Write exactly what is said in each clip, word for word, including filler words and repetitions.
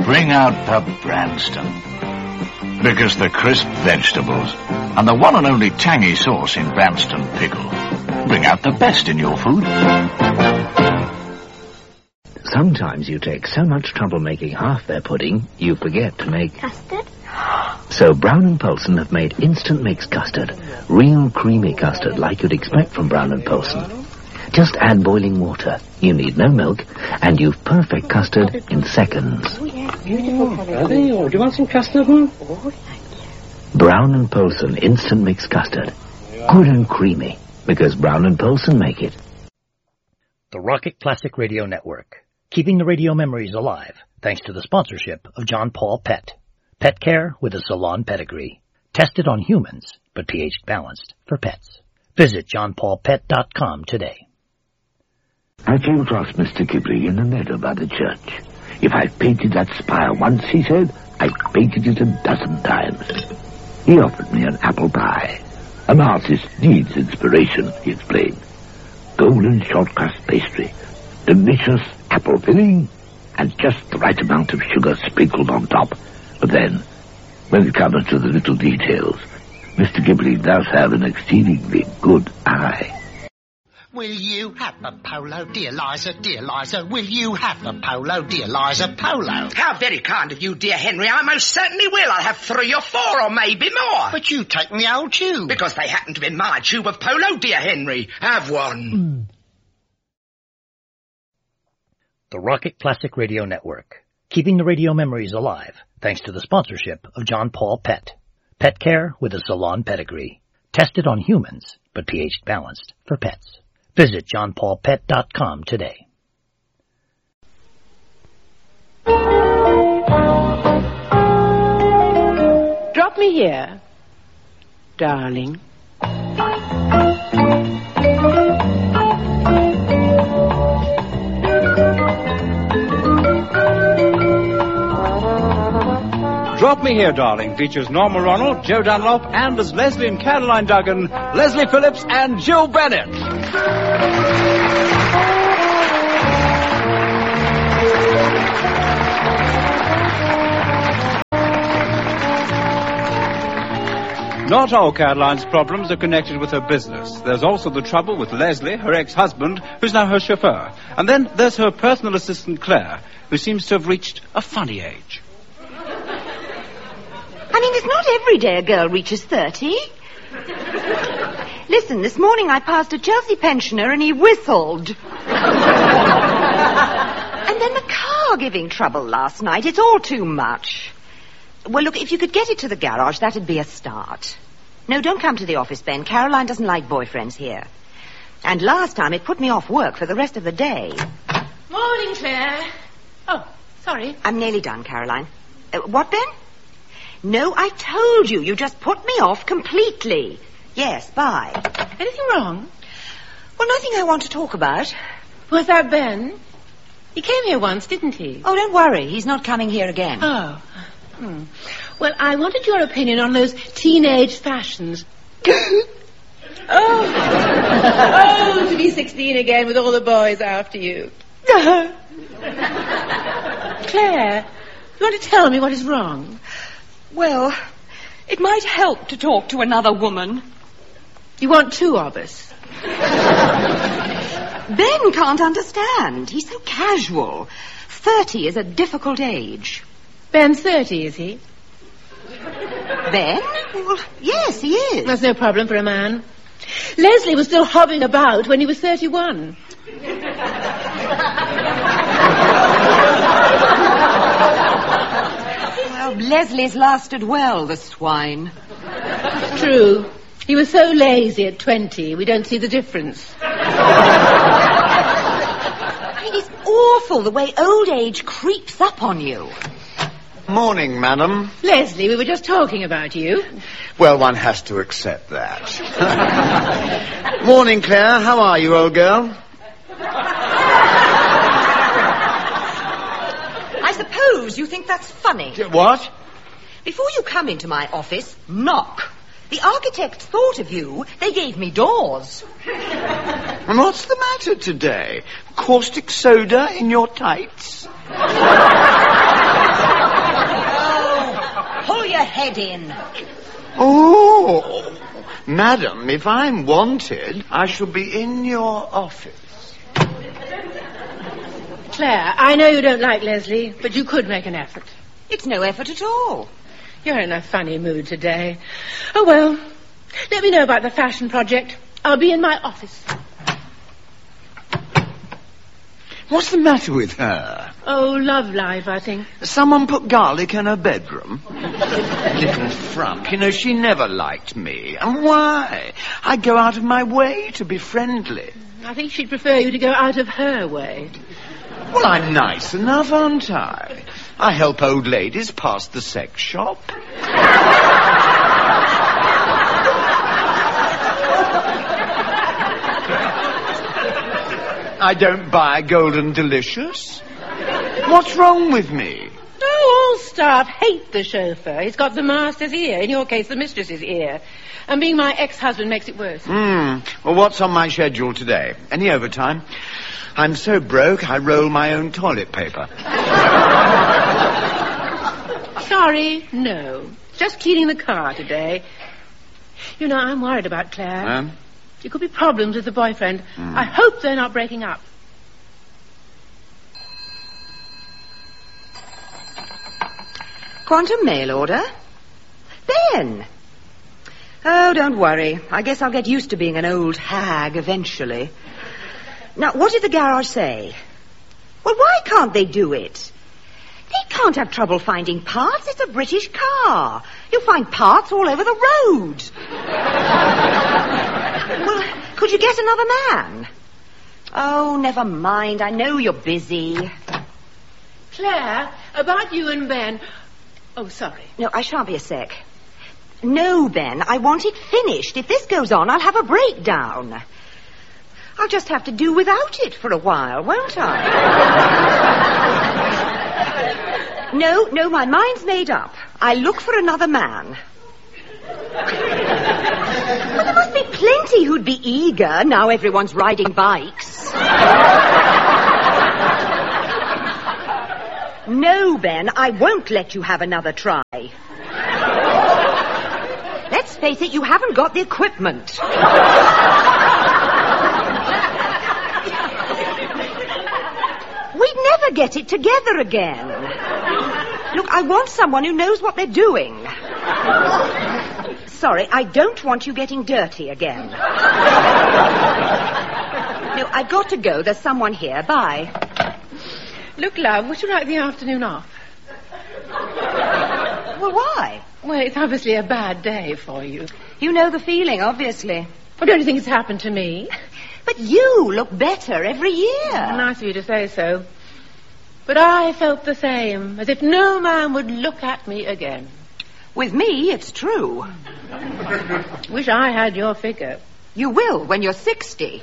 bring out the Branston. Because the crisp vegetables and the one and only tangy sauce in Branston pickle bring out the best in your food. Sometimes you take so much trouble making half their pudding, you forget to make... Custard? So Brown and Poulsen have made instant mixed custard. Real creamy custard like you'd expect from Brown and Poulsen. Just add boiling water. You need no milk, and you've perfect custard in seconds. Oh, yeah, beautiful. Oh, are they? Or do you want some custard, Mum? Oh, thank you. Brown and Poulsen instant mixed custard. Good and creamy, because Brown and Poulsen make it. The Rocket Classic Radio Network. Keeping the radio memories alive, thanks to the sponsorship of John Paul Pet. Pet care with a salon pedigree. Tested on humans, but pH balanced for pets. Visit john paul pet dot com today. I came across Mister Ghibli in the meadow by the church. If I've painted that spire once, he said, I've painted it a dozen times. He offered me an apple pie. An artist needs inspiration, he explained. Golden short crust pastry, delicious apple filling, and just the right amount of sugar sprinkled on top. But then, when it comes to the little details, Mister Ghibli does have an exceedingly good eye. Will you have the polo, dear Liza, dear Liza? Will you have the polo, dear Liza, polo? How very kind of you, dear Henry. I most certainly will. I'll have three or four or maybe more. But you take the old tube. Because they happen to be my tube of polo, dear Henry. Have one. The Rocket Classic Radio Network. Keeping the radio memories alive, thanks to the sponsorship of John Paul Pet. Pet care with a salon pedigree. Tested on humans, but pH balanced for pets. Visit john paul pet dot com today. Drop me here, darling. Drop Me Here, Darling features Norma Ronald, Joe Dunlop, and as Leslie and Caroline Duggan, Leslie Phillips and Jill Bennett. Not all Caroline's problems are connected with her business. There's also the trouble with Leslie, her ex-husband, who's now her chauffeur. And then there's her personal assistant, Claire, who seems to have reached a funny age. I mean, it's not every day a girl reaches thirty. Listen, this morning I passed a Chelsea pensioner and he whistled. And then the car giving trouble last night. It's all too much. Well, look, if you could get it to the garage, that'd be a start. No, don't come to the office, Ben. Caroline doesn't like boyfriends here. And last time it put me off work for the rest of the day. Morning, Claire. Oh, sorry. I'm nearly done, Caroline. Uh, what, Ben? No, I told you. You just put me off completely. Yes, bye. Anything wrong? Well, nothing I want to talk about. Was that Ben? He came here once, didn't he? Oh, don't worry. He's not coming here again. Oh. Hmm. Well, I wanted your opinion on those teenage fashions. oh. oh, to be sixteen again with all the boys after you. Claire, you want to tell me what is wrong? Well, it might help to talk to another woman. You want two of us? Ben can't understand. He's so casual. Thirty is a difficult age. Ben's thirty, is he? Ben? Well, yes, he is. That's no problem for a man. Leslie was still hobbling about when he was thirty-one. Well, Leslie's lasted well, the swine. True. He was so lazy at twenty, we don't see the difference. I mean, it's awful the way old age creeps up on you. Morning, madam. Leslie, we were just talking about you. Well, one has to accept that. Morning, Claire. How are you, old girl? I suppose you think that's funny. What? Before you come into my office, knock. The architects thought of you. They gave me doors. And what's the matter today? Caustic soda in your tights? head in. Oh, madam, if I'm wanted, I shall be in your office. Claire, I know you don't like Leslie, but you could make an effort. It's no effort at all. You're in a funny mood today. Oh, well, let me know about the fashion project. I'll be in my office. What's the matter with her? Oh, love life, I think. Someone put garlic in her bedroom. Little frump. You know, she never liked me. And why? I go out of my way to be friendly. I think she'd prefer you to go out of her way. Well, I'm nice enough, aren't I? I help old ladies past the sex shop. I don't buy Golden Delicious. What's wrong with me? Oh, all staff hate the chauffeur. He's got the master's ear. In your case, the mistress's ear. And being my ex-husband makes it worse. Hmm. Well, what's on my schedule today? Any overtime? I'm so broke, I roll my own toilet paper. Sorry, no. Just cleaning the car today. You know, I'm worried about Claire. Um? There could be problems with the boyfriend. Mm. I hope they're not breaking up. Quantum mail order? Ben! Oh, don't worry. I guess I'll get used to being an old hag eventually. Now, what did the garage say? Well, why can't they do it? They can't have trouble finding parts. It's a British car. You'll find parts all over the road. Well, could you get another man? Oh, never mind. I know you're busy. Claire, about you and Ben... Oh, sorry. No, I shan't be a sec. No, Ben, I want it finished. If this goes on, I'll have a breakdown. I'll just have to do without it for a while, won't I? No, no, my mind's made up. I look for another man. Well, there must be plenty who'd be eager now everyone's riding bikes. No, Ben, I won't let you have another try. Let's face it, you haven't got the equipment. We'd never get it together again. Look, I want someone who knows what they're doing. Sorry, I don't want you getting dirty again. No, I've got to go. There's someone here. Bye. Look, love, would you like the afternoon off? Well, why? Well, it's obviously a bad day for you. You know the feeling, obviously. Well, don't you think it's happened to me? But you look better every year. Nice of you to say so. But I felt the same, as if no man would look at me again. With me, it's true. Wish I had your figure. You will when you're sixty.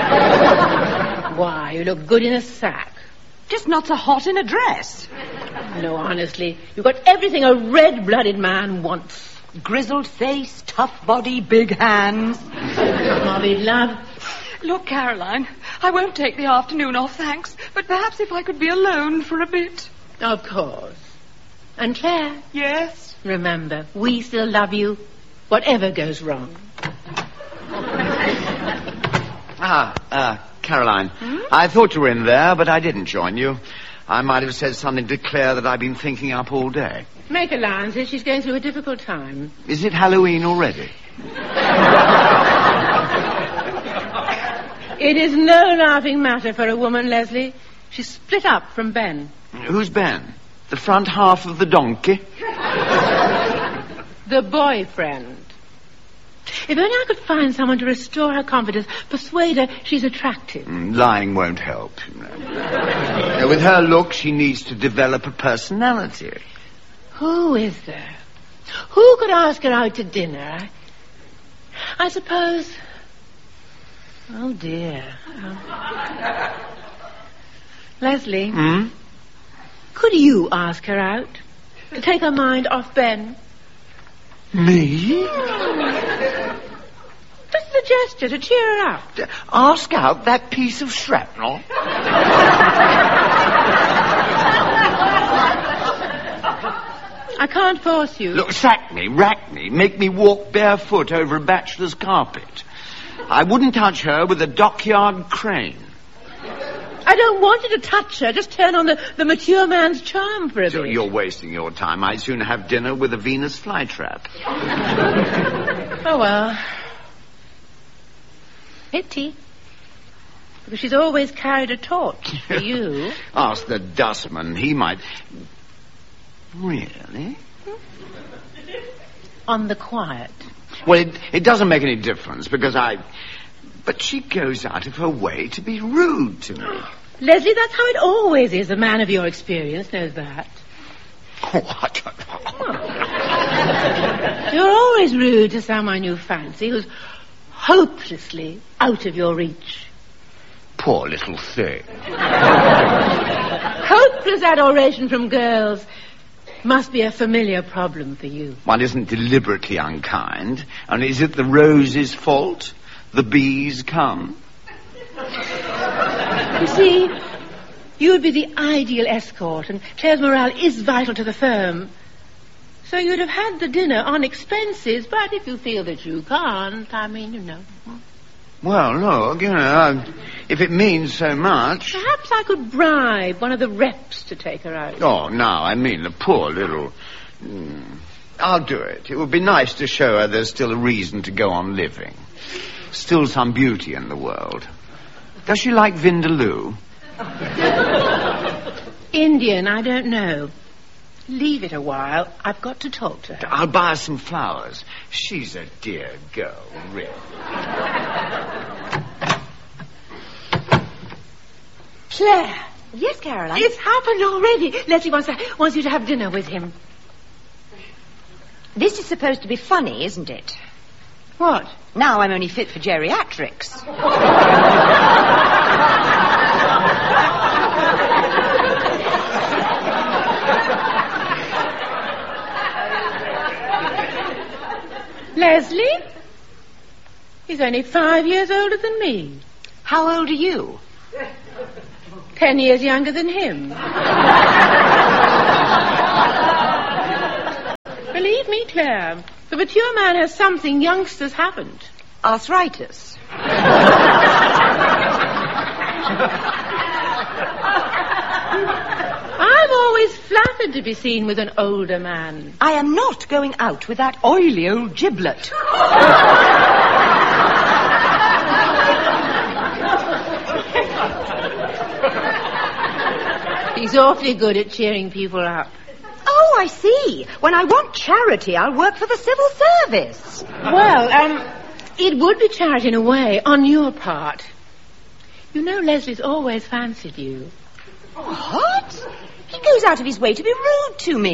Why, you look good in a sack. Just not so hot in a dress. No, honestly, you've got everything a red-blooded man wants. Grizzled face, tough body, big hands. Bobby, love. Look, Caroline, I won't take the afternoon off, thanks. But perhaps if I could be alone for a bit. Of course. And Claire? Yes? Remember, we still love you, whatever goes wrong. Ah, uh, Caroline. Hmm? I thought you were in there, but I didn't join you. I might have said something to Claire that I've been thinking up all day. Make allowances. She's going through a difficult time. Is it Halloween already? It is no laughing matter for a woman, Leslie. She's split up from Ben. Who's Ben? The front half of the donkey? The boyfriend. If only I could find someone to restore her confidence, persuade her she's attractive. Mm, lying won't help. You know. Now, with her look, she needs to develop a personality. Who is there? Who could ask her out to dinner? I, I suppose... Oh, dear. Oh. Leslie, Hmm? could you ask her out to take her mind off Ben? Me? Just a gesture to cheer her up. Ask out that piece of shrapnel? I can't force you. Look, sack me, rack me, make me walk barefoot over a bachelor's carpet. I wouldn't touch her with a dockyard crane. I don't want you to touch her. Just turn on the, the mature man's charm for a So bit. you're wasting your time. I'd sooner have dinner with a Venus flytrap. Oh, well. Pity. Because she's always carried a torch for you. Ask the dustman. He might... Really? On the quiet. Well, it, it doesn't make any difference because I... But she goes out of her way to be rude to me. Leslie, that's how it always is. A man of your experience knows that. Oh, I don't know. You're always rude to someone you fancy who's hopelessly out of your reach. Poor little thing. Hopeless adoration from girls must be a familiar problem for you. One isn't deliberately unkind. And is it the rose's fault? The bees come? You see, you would be the ideal escort, and Claire's morale is vital to the firm. So you'd have had the dinner on expenses, but if you feel that you can't, I mean, you know... Well, look, you know, if it means so much... Perhaps I could bribe one of the reps to take her out. Oh, no, I mean the poor little... Mm, I'll do it. It would be nice to show her there's still a reason to go on living. Still some beauty in the world. Does she like Vindaloo? Indian, I don't know. Leave it a while. I've got to talk to her. I'll buy her some flowers. She's a dear girl, really. Claire. Yes, Caroline? It's happened already. Leslie wants, to, wants you to have dinner with him. This is supposed to be funny, isn't it? What? Now I'm only fit for geriatrics. Leslie? He's only five years older than me. How old are you? Ten years younger than him. Believe me, Claire, the mature man has something youngsters haven't. Arthritis. I'm always flattered to be seen with an older man. I am not going out with that oily old giblet. He's awfully good at cheering people up. Oh, I see. When I want charity, I'll work for the civil service. Well, um, it would be charity in a way, on your part. You know Leslie's always fancied you. What? He goes out of his way to be rude to me.